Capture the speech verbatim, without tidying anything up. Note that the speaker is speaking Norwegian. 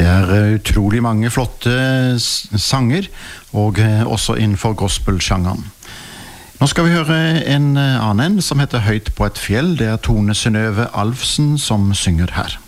Det er utrolig mange flotte sanger, og også innenfor gospel-sjangeren. Nå skal vi høre en annen som heter Høyt på et fjell. Det er Tone Synnøve Alfsen som synger her.